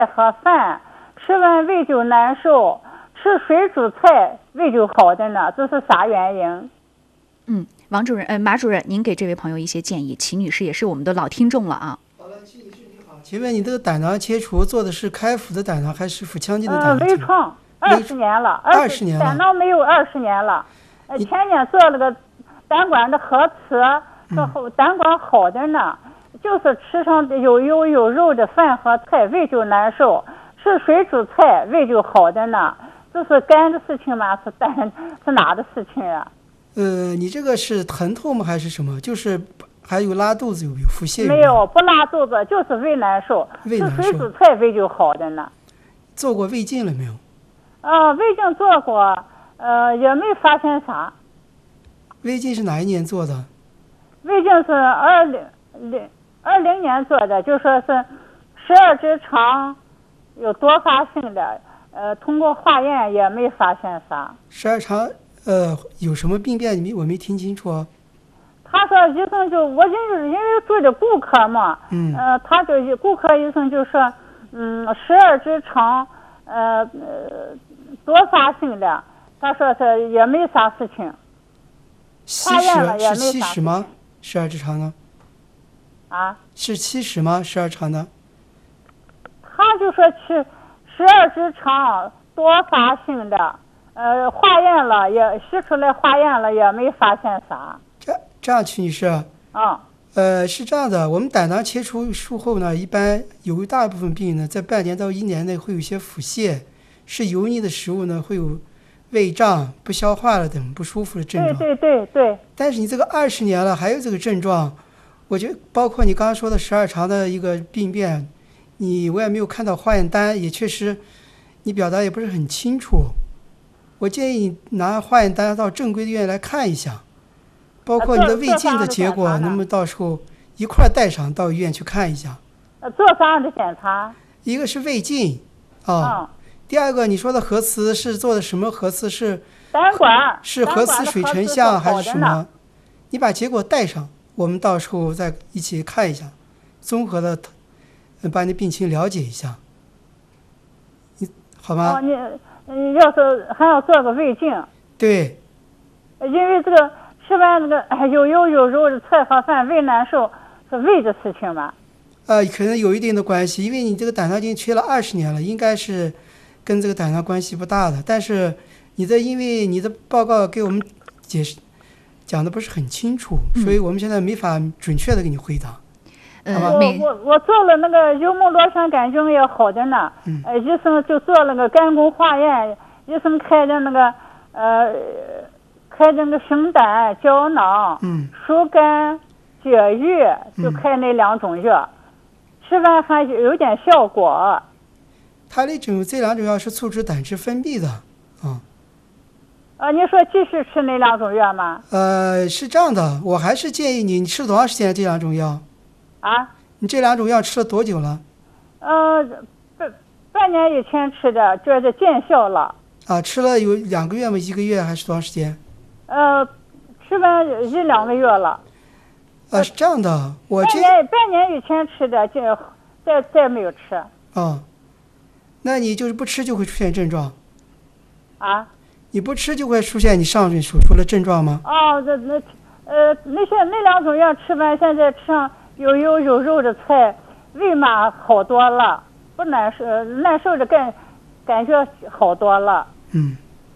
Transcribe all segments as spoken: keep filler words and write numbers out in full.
和饭，吃完胃就难受，吃水煮菜胃就好的呢，这是啥原因？ 嗯，王主任，呃，马主任，您给这位朋友一些建议。齐女士也是我们的老听众了啊。 好了，齐女士你好，请问你这个胆囊切除做的是开腹的胆囊还是腹腔镜的胆囊？ 嗯，微创，二十年了， 二十年了， 胆囊没有二十年了。呃，前年做了个胆管的核磁，说胆管好的呢，嗯、就是吃上有油有肉的饭和菜，胃就难受；吃水煮菜，胃就好的呢。这是肝的事情吗？是胆是哪的事情啊？ 呃，你这个是疼痛吗？还是什么？就是还有拉肚子有没有？腹泻有没有？没有，不拉肚子，就是胃难受。 胃难受。 吃水煮菜胃就好的呢。 做过胃镜了没有？ 啊，胃镜做过，呃，也没发现啥。 胃镜是哪一年做的？ 胃镜是二零零二零年做的，就说是十二指肠有多发性的，呃，通过化验也没发现啥。 十二肠呃有什么病变？你我没听清楚啊。 他说医生就我就是因为做的骨科嘛， 嗯， 呃，他就骨科医生就说，嗯，十二指肠呃呃多发性的，他说是也没啥事情。 七十是七十吗？十二指肠呢？ 啊？ 是七十吗？十二肠的？ 他就说是十二指肠多发性的，呃，化验了也吸出来化验了也没发现啥。 这这样，曲女士。啊、 嗯。 呃，是这样的，我们胆囊切除术后呢，一般有一大部分病人呢，在半年到一年内会有一些腹泻，是油腻的食物呢会有胃胀、不消化了等不舒服的症状。 对对对对。 但是你这个二十年了还有这个症状，我觉得包括你刚刚说的十二肠的一个病变，你我也没有看到化验单，也确实你表达也不是很清楚。我建议你拿化验单到正规的医院来看一下，包括你的胃镜的结果，能不能到时候一块带上到医院去看一下？ 做啥样的检查？ 一个是胃镜啊。嗯，第二个，你说的核磁是做的什么核磁？是胆管？ 是核磁水成像还是什么？你把结果带上，我们到时候再一起看一下，综合的把你病情了解一下，你好吗？ 哦，你你要是还要做个胃镜？ 对。 因为这个吃完那个有油有肉的菜和饭，胃难受是胃的事情吧？ 呃，可能有一定的关系，因为你这个胆囊镜缺了二十年了，应该是跟这个胆囊关系不大的。但是你的因为你的报告给我们解释讲的不是很清楚， 嗯、 所以我们现在没法准确的给你回答。 嗯、好吧？我我我做了那个幽门螺旋杆菌也好的呢， 嗯、 呃，医生就做了个肝功化验，医生开的那个呃开的那个熊胆胶囊、 嗯、 疏肝解郁，就开那两种药。嗯，吃完还有点效果。 它那种这两种药是促使胆汁分泌的，啊。 啊，你说继续吃那两种药吗？ 呃，是这样的，我还是建议你，你吃了多长时间这两种药？ 啊？ 你这两种药吃了多久了？ 呃，半半年以前吃的，觉得见效了。 啊，吃了有两个月吗？一个月还是多长时间？ 呃，吃完一两个月了。 啊，是这样的，我这半年半年以前吃的，就再再没有吃。 哦，那你就是不吃就会出现症状？ 啊？ 你不吃就会出现你上面所说的症状吗？ 哦，那那呃那些那两种药吃完，现在吃上有油有肉的菜，胃嘛好多了，不难受，难受的感感觉好多了。 嗯。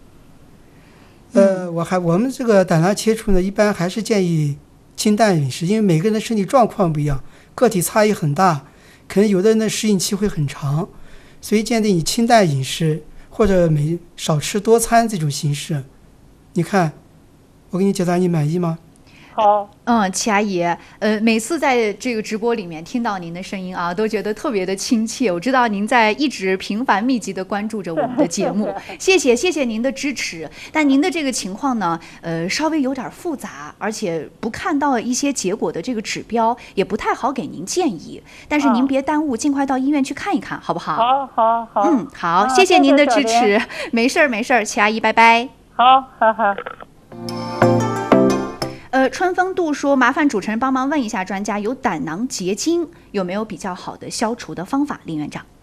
呃，我还我们这个胆囊切除呢，一般还是建议清淡饮食，因为每个人的身体状况不一样，个体差异很大，可能有的人的适应期会很长，所以建议你清淡饮食或者每少吃多餐这种形式。你看，我给你解答，你满意吗？ 好， 嗯，齐阿姨，呃，每次在这个直播里面听到您的声音啊，都觉得特别的亲切。我知道您在一直频繁密集的关注着我们的节目，谢谢谢谢您的支持。但您的这个情况呢，呃，稍微有点复杂，而且不看到一些结果的这个指标，也不太好给您建议。但是您别耽误，尽快到医院去看一看，好不好？ 好，好，好。 嗯，好，谢谢您的支持。没事儿，没事儿，齐阿姨，拜拜。 好，好好。 呃，春风度说，麻烦主持人帮忙问一下专家，有胆囊结晶有没有比较好的消除的方法？林院长。